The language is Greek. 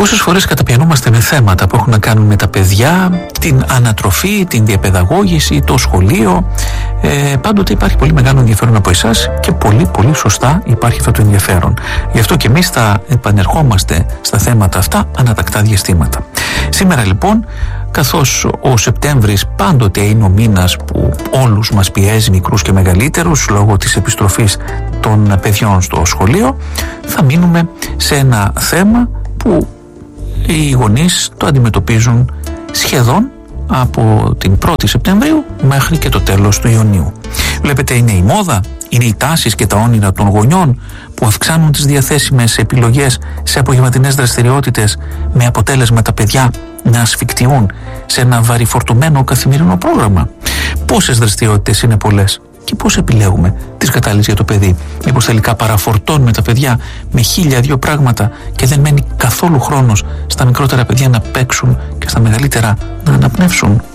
Πόσες φορές καταπιανόμαστε με θέματα που έχουν να κάνουν με τα παιδιά, την ανατροφή, την διαπαιδαγώγηση, το σχολείο. Πάντοτε υπάρχει πολύ μεγάλο ενδιαφέρον από εσάς και πολύ πολύ σωστά υπάρχει αυτό το ενδιαφέρον. Γι' αυτό και εμείς θα επανερχόμαστε στα θέματα αυτά ανατακτά διαστήματα. Σήμερα λοιπόν, καθώς ο Σεπτέμβρης πάντοτε είναι ο μήνας που όλους μας πιέζει, μικρούς και μεγαλύτερους, λόγω της επιστροφής των παιδιών στο σχολείο, θα μείνουμε σε ένα θέμα που οι γονείς το αντιμετωπίζουν σχεδόν από την 1η Σεπτεμβρίου μέχρι και το τέλος του Ιουνίου. Βλέπετε, είναι η μόδα, είναι οι τάσεις και τα όνειρα των γονιών που αυξάνουν τις διαθέσιμες επιλογές σε απογευματινές δραστηριότητες, με αποτέλεσμα τα παιδιά να ασφικτιούν σε ένα βαρυφορτωμένο καθημερινό πρόγραμμα. Πόσες δραστηριότητες είναι πολλές και πώς επιλέγουμε τις κατάλληλες για το παιδί? Μήπως τελικά παραφορτώνουμε τα παιδιά με 1002 πράγματα και δεν μένει καθόλου χρόνος στα μικρότερα παιδιά να παίξουν και στα μεγαλύτερα να αναπνεύσουν?